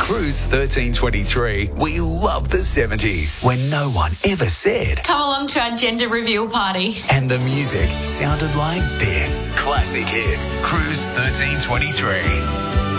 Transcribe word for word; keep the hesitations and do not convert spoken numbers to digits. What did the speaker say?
Cruise thirteen twenty-three, we love the seventies when no one ever said. Come along to our gender reveal party. And the music sounded like this. Classic hits. Cruise thirteen twenty-three.